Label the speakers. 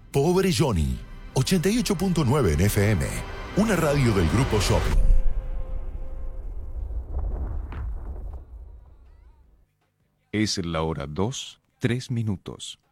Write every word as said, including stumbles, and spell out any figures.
Speaker 1: Pobre Johnny, ochenta y ocho punto nueve en F M, una radio del Grupo Shopping.
Speaker 2: Es la hora dos, tres minutos.